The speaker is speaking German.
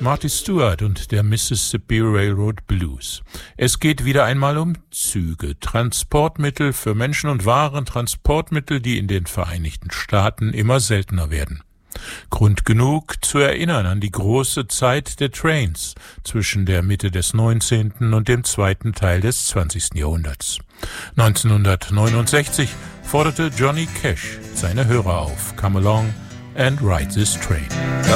Marty Stewart und der Mississippi Railroad Blues. Es geht wieder einmal um Züge, Transportmittel für Menschen und Waren, Transportmittel, die in den Vereinigten Staaten immer seltener werden. Grund genug zu erinnern an die große Zeit der Trains zwischen der Mitte des 19. und dem zweiten Teil des 20. Jahrhunderts. 1969 forderte Johnny Cash seine Hörer auf: Come along and ride this train.